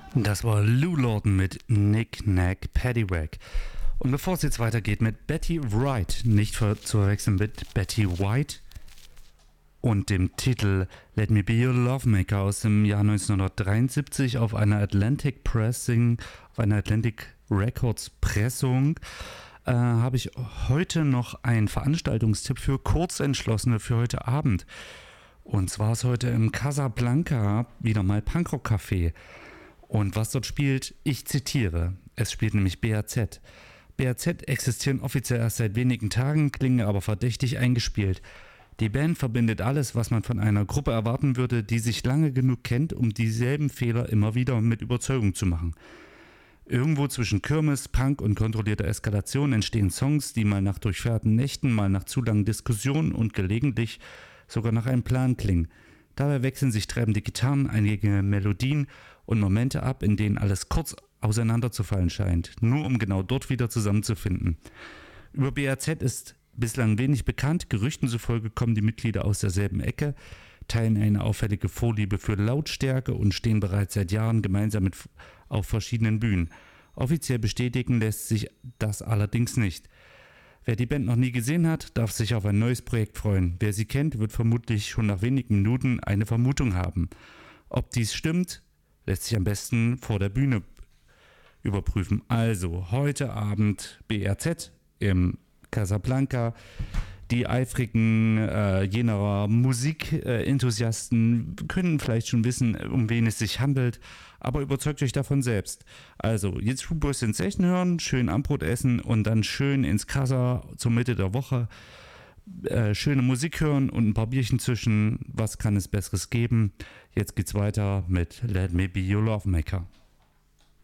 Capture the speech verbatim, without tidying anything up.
Das war Lou Lawton mit Knick Knack Paddywhack. Und bevor es jetzt weitergeht mit Betty Wright, nicht ver- zu verwechseln mit Betty White und dem Titel Let Me Be Your Lovemaker aus dem Jahr neunzehnhundertdreiundsiebzig auf einer Atlantic Pressing, auf einer Atlantic Records Pressung, äh, habe ich heute noch einen Veranstaltungstipp für Kurzentschlossene für heute Abend. Und zwar ist heute im Casablanca wieder mal Punkrock Café. Und was dort spielt, ich zitiere, es spielt nämlich B A Z. B A Z existieren offiziell erst seit wenigen Tagen, klingen aber verdächtig eingespielt. Die Band verbindet alles, was man von einer Gruppe erwarten würde, die sich lange genug kennt, um dieselben Fehler immer wieder mit Überzeugung zu machen. Irgendwo zwischen Kirmes, Punk und kontrollierter Eskalation entstehen Songs, die mal nach durchfährten Nächten, mal nach zu langen Diskussionen und gelegentlich sogar nach einem Plan klingen. Dabei wechseln sich treibende Gitarren, einige Melodien und Momente ab, in denen alles kurz auseinanderzufallen scheint, nur um genau dort wieder zusammenzufinden. Über B A Z ist bislang wenig bekannt, Gerüchten zufolge kommen die Mitglieder aus derselben Ecke, teilen eine auffällige Vorliebe für Lautstärke und stehen bereits seit Jahren gemeinsam mit auf verschiedenen Bühnen. Offiziell bestätigen lässt sich das allerdings nicht. Wer die Band noch nie gesehen hat, darf sich auf ein neues Projekt freuen. Wer sie kennt, wird vermutlich schon nach wenigen Minuten eine Vermutung haben. Ob dies stimmt, lässt sich am besten vor der Bühne überprüfen. Also, heute Abend B R Z im Casablanca. Die eifrigen äh, jener Musikenthusiasten äh, können vielleicht schon wissen, um wen es sich handelt, aber überzeugt euch davon selbst. Also, jetzt Rude Boys Sensation hören, schön Abendbrot essen und dann schön ins Casa zur Mitte der Woche äh, schöne Musik hören und ein paar Bierchen zwischen. Was kann es Besseres geben? Jetzt geht's weiter mit Let Me Be Your Lovemaker.